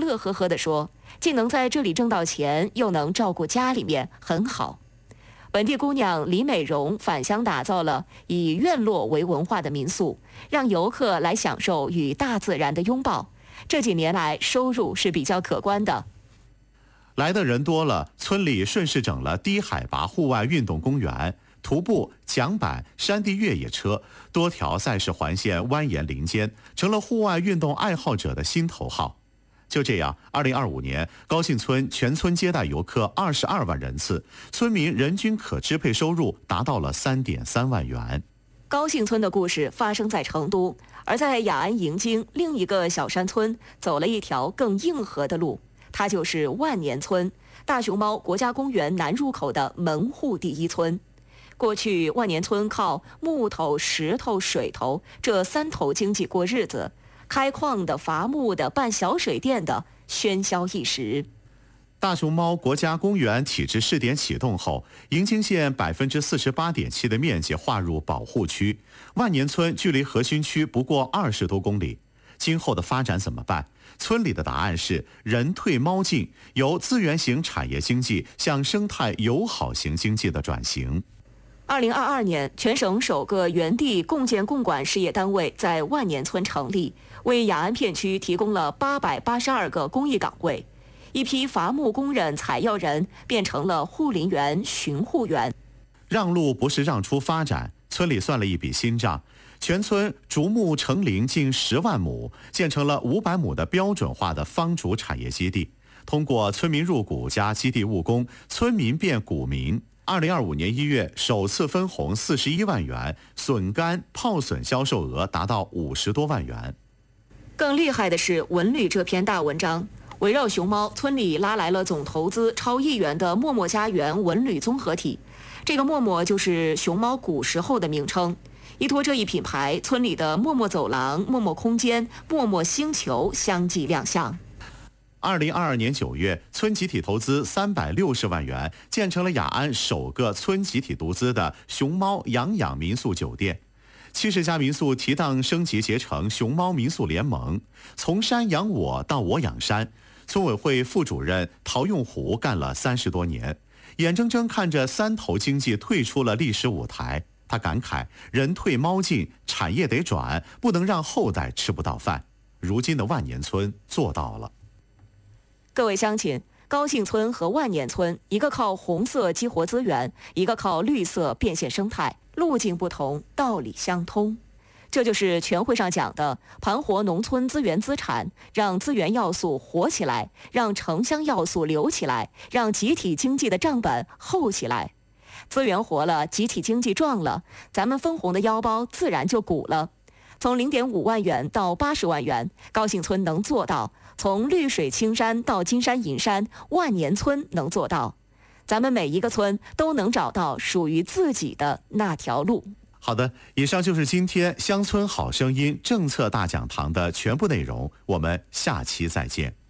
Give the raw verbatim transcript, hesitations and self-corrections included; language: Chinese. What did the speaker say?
乐呵呵地说，既能在这里挣到钱，又能照顾家里面，很好。本地姑娘李美荣返乡打造了以院落为文化的民宿，让游客来享受与大自然的拥抱。这几年来收入是比较可观的。 来的人多了，村里顺势整了低海拔户外运动公园，徒步、桨板、山地越野车，多条赛事环线蜿蜒林间，成了户外运动爱好者的心头好。就这样，二零二五年，高兴村全村接待游客二十二万人次，村民人均可支配收入达到了三点三万元。 高兴村的故事发生在成都，而在雅安迎京另一个小山村走了一条更硬核的路，它就是万年村，大熊猫国家公园南入口的门户第一村。过去万年村靠木头、石头、水头这三头经济过日子，开矿的、伐木的、办小水电的，喧嚣一时。 大熊猫国家公园体制试点启动后，迎京县百分之四十八点七的面积划入保护区，万年村距离核心区不过二十多公里。今后的发展怎么办？村里的答案是人退猫进，由资源型产业经济向生态友好型经济的转型。 二零二二年，全省首个原地共建共管事业单位在万年村成立，为雅安片区提供了八百八十二个公益岗位。一批伐木工人、采药人变成了护林员、巡护员。 让路不是让出发展，村里算了一笔新账，全村竹木成林近十万亩，建成了五百亩的标准化的方竹产业基地。通过村民入股加基地务工，村民变股民。二零二五年一月，首次分红四十一万元，笋干、泡笋销售额达到五十多万元。 更厉害的是文旅这篇大文章，围绕熊猫，村里拉来了总投资超亿元的默默家园文旅综合体。这个默默就是熊猫古时候的名称。依托这一品牌，村里的默默走廊、默默空间、默默星球相继亮相。 二零二二年九月，村集体投资三百六十万元，建成了雅安首个村集体独资的熊猫养养民宿酒店。七十家民宿提档升级结成熊猫民宿联盟，从山养我到我养山。村委会副主任陶用虎干了三十多年，眼睁睁看着三头经济退出了历史舞台。他感慨：人退猫进，产业得转，不能让后代吃不到饭。如今的万年村做到了。 各位乡亲，高兴村和万年村，一个靠红色激活资源，一个靠绿色变现生态，路径不同，道理相通。这就是全会上讲的盘活农村资源资产，让资源要素活起来，让城乡要素流起来，让集体经济的账本厚起来。资源活了，集体经济壮了，咱们分红的腰包自然就鼓了。从零点五万元到八十万元，高兴村能做到；从绿水青山到金山银山，万年村能做到。咱们每一个村都能找到属于自己的那条路。 好的，以上就是今天乡村好声音政策大讲堂的全部内容，我们下期再见。